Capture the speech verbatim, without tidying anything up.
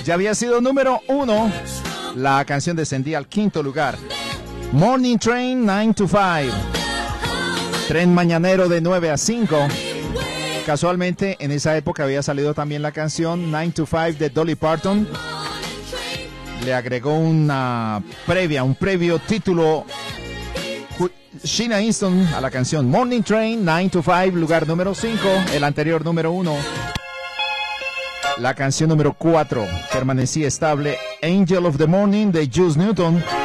ya había sido número uno. La canción descendía al quinto lugar. Morning Train, nine to five. Tren mañanero de nueve a cinco. Casualmente, en esa época había salido también la canción nine to five de Dolly Parton. Le agregó una previa, un previo título Sheena Easton a la canción Morning Train, nine to five, lugar número cinco, el anterior número uno. La canción número cuatro permanecía estable, Angel of the Morning de Juice Newton.